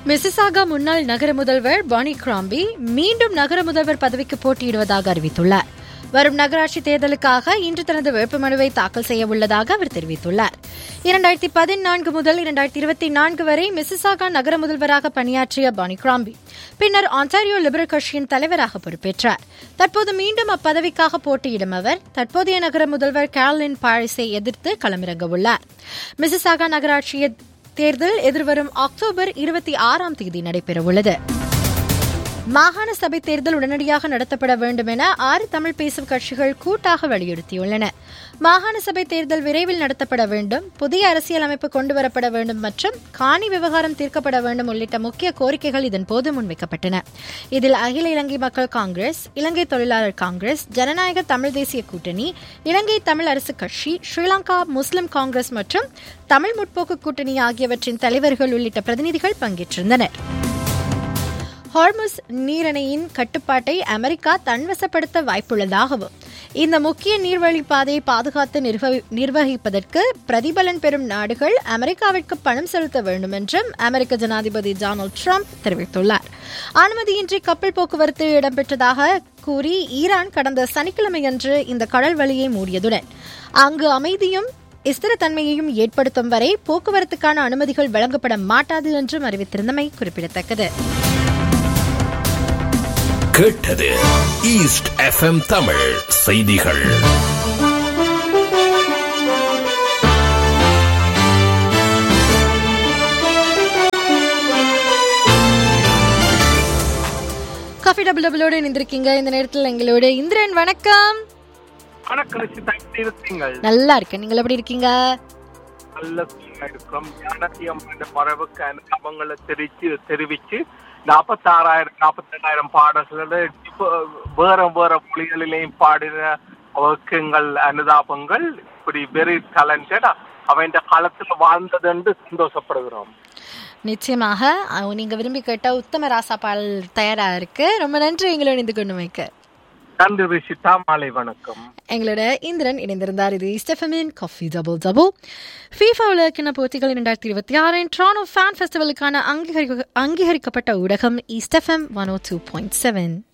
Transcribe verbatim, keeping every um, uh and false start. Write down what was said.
Mississauga முன்னாள் நகர முதல்வர் பானி கிராம்பி மீண்டும் நகர முதல்வர் பதவிக்கு போட்டியிடுவதாக அறிவித்துள்ளார். வரும் நகராட்சி தேர்தலுக்காக இன்று தனது வேட்புமனுவை தாக்கல் செய்ய உள்ளதாக அவர் தெரிவித்துள்ளார். இரண்டாயிரத்தி பதினான்கு முதல் இரண்டாயிரத்தி இருபத்தி நான்கு வரை மிசிசாகா நகர முதல்வராக பணியாற்றிய பானி கிராம்பி பின்னர் ஆன்டாரியோ லிபரல் கட்சியின் தலைவராக பொறுப்பேற்றார். தற்போது மீண்டும் அப்பதவிக்காக போட்டியிடும் அவர் தற்போதைய நகர முதல்வர் கேரலின் பாரிஸை எதிர்த்து களமிறங்க உள்ளார். மிசிசாகா நகராட்சி தேர்தல் எதிர்வரும் அக்டோபர் இருபத்தி ஆறாம் தேதி நடைபெறவுள்ளது. மாகாண சபை தேர்தல் உடனடியாக நடத்தப்பட வேண்டும் என ஆறு தமிழ் பேசும் கட்சிகள் கூட்டாக வலியுறுத்தியுள்ளன. மாகாண சபை தேர்தல் விரைவில் நடத்தப்பட வேண்டும், புதிய அரசியல் அமைப்பு கொண்டுவரப்பட வேண்டும் மற்றும் காணி விவகாரம் தீர்க்கப்பட வேண்டும் உள்ளிட்ட முக்கிய கோரிக்கைகள் இதன்போது முன்வைக்கப்பட்டன. இதில் அகில இலங்கை மக்கள் காங்கிரஸ், இலங்கை தொழிலாளர் காங்கிரஸ், ஜனநாயக தமிழ் தேசிய கூட்டணி, இலங்கை தமிழ் அரசு கட்சி, ஸ்ரீலங்கா முஸ்லிம் காங்கிரஸ் மற்றும் தமிழ் முற்போக்கு கூட்டணி ஆகியவற்றின் தலைவர்கள் உள்ளிட்ட பிரதிநிதிகள் பங்கேற்றிருந்தனர். ஹார்முஸ் நீரிணையின் கட்டுப்பாட்டை அமெரிக்கா தன்வசப்படுத்த வாய்ப்புள்ளதாகவும் இந்த முக்கிய நீர்வழி பாதையை பாதுகாத்து நிர்வகிப்பதற்கு பிரதிபலன் பெறும் நாடுகள் அமெரிக்காவிற்கு பணம் செலுத்த வேண்டும் என்றும் அமெரிக்க ஜனாதிபதி டொனால்டு டிரம்ப் தெரிவித்துள்ளார். அனுமதியின்றி கப்பல் போக்குவரத்து இடம்பெற்றதாக கூறி ஈரான் கடந்த சனிக்கிழமையன்று இந்த கடல் வழியை மூடியதுடன் அங்கு அமைதியும் ஸ்திரத்தன்மையையும் ஏற்படுத்தும் வரை போக்குவரத்துக்கான அனுமதிகள் வழங்கப்பட மாட்டாது என்றும் அறிவித்திருந்தமை குறிப்பிடத்தக்கது. கேட்டது ஈஸ்ட் எஃப்எம் தமிழ் செய்திகள். Coffee double டபுளோடு இணைந்திருக்கீங்க. இந்த நேரத்தில் எங்களோட இந்திரன். வணக்கம். நல்லா இருக்கேன், நீங்கள் எப்படி இருக்கீங்க? மரபுக்கு தெரிவிச்சு தெரிவிச்சு நாற்பத்தி ஆறாயிரம் நாற்பத்தி எட்டாயிரம் பாடல்களோட வேற வேற மொழிகளிலேயும் பாடின வழக்கங்கள் அனுதாபங்கள் இப்படி வெரி டேலண்டட் அவன் காலத்துல வாழ்ந்தது என்று சந்தோஷப்படுகிறோம். நிச்சயமாக நீங்க விரும்பி கேட்ட உத்தம ராசா பாடல் தயாரா இருக்கு. ரொம்ப நன்றி எங்களோட இணைந்து கொண்டு வைக்க. நன்றி ரிஷிதா, மாலை வணக்கம். எங்களோட இந்திரன் இணைந்திருந்தார். இது ஸ்டெஃபமின் காஃபி டபுள் டபுள். ஃபீஃபா உலகக்கிண போட்டிகள் இரண்டாயிரத்தி இருபத்தி ஆறின் டொராண்டோ ஃபேன் ஃபெஸ்டிவலுக்கான அங்கீகரிக்கப்பட்ட ஊடகம் ஈஸ்ட் எஃப்எம் ஒன் ஓ டூ பாயிண்ட் செவன்.